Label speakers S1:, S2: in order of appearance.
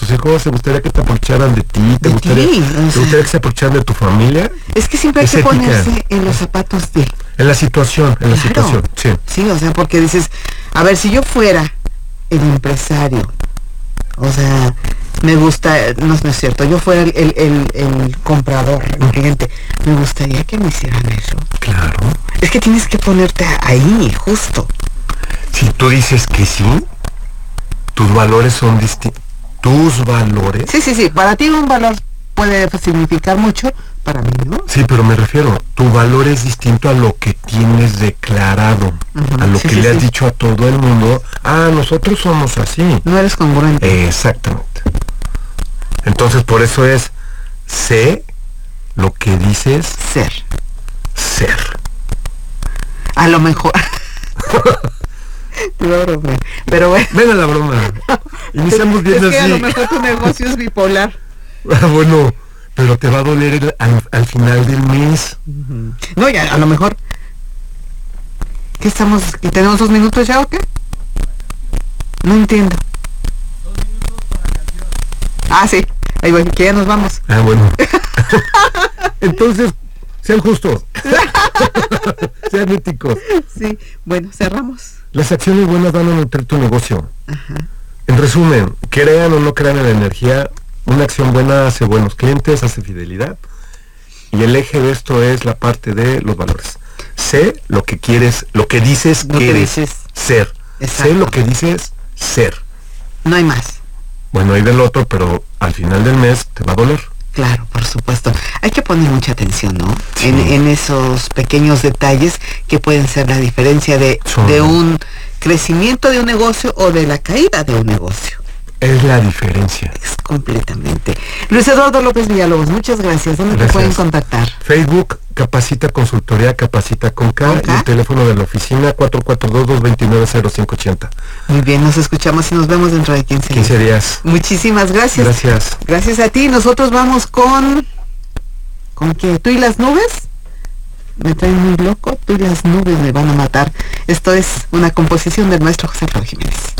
S1: tus hijos? ¿Te gustaría que te aprovecharan de ti? ¿Te gustaría que se aprovecharan de tu familia?
S2: Es que siempre hay que ponerse en los zapatos de...
S1: En la situación, sí.
S2: Sí, o sea, porque dices, a ver, si yo fuera el empresario, o sea, me gusta, no es cierto, yo fuera el comprador, el cliente, me gustaría que me hicieran eso.
S1: Claro.
S2: Es que tienes que ponerte ahí, justo.
S1: Si tú dices que sí, tus valores son distintos. ¿Tus valores?
S2: Sí, para ti un valor puede significar mucho, para mí, ¿no?
S1: Sí, pero me refiero, tu valor es distinto a lo que tienes declarado, a lo que le has dicho a todo el mundo. Nosotros somos así.
S2: No eres congruente.
S1: Exactamente. Entonces, por eso es, sé lo que dices ser.
S2: A lo mejor... Pero bueno.
S1: Ven a la broma. Iniciamos bien así.
S2: A lo mejor tu negocio es bipolar.
S1: Bueno, pero te va a doler al final del mes.
S2: No, ya, a lo mejor. ¿Qué estamos? ¿Y tenemos 2 minutos ya o qué? No entiendo.
S3: 2 minutos para canción.
S2: Sí. Ahí voy, que ya nos vamos.
S1: Bueno. Entonces, sean justos. Sean éticos.
S2: Sí, bueno, cerramos.
S1: Las acciones buenas van a nutrir tu negocio. En resumen, crean o no crean en la energía, una acción buena hace buenos clientes, hace fidelidad. Y el eje de esto es la parte de los valores. Sé lo que quieres, lo que dices que quieres ser.
S2: Exacto.
S1: Sé lo que dices ser.
S2: No hay más.
S1: Bueno, hay del otro, pero al final del mes te va a doler.
S2: Claro, por supuesto. Hay que poner mucha atención, ¿no?
S1: Sí.
S2: En esos pequeños detalles que pueden ser la diferencia de un crecimiento de un negocio o de la caída de un negocio.
S1: Es la diferencia.
S2: Es completamente. Luis Eduardo López Villalobos, muchas gracias. ¿Dónde te pueden contactar?
S1: Facebook, Capacita Consultoría, Capacita con K, y el teléfono de la oficina 442-229-0580.
S2: Muy bien, nos escuchamos y nos vemos dentro de
S1: 15 días.
S2: Muchísimas gracias.
S1: Gracias.
S2: Gracias a ti. Nosotros vamos con... ¿Con qué? ¿Tú y las nubes? Me traen muy loco. Tú y las nubes me van a matar. Esto es una composición del maestro José Flor Jiménez.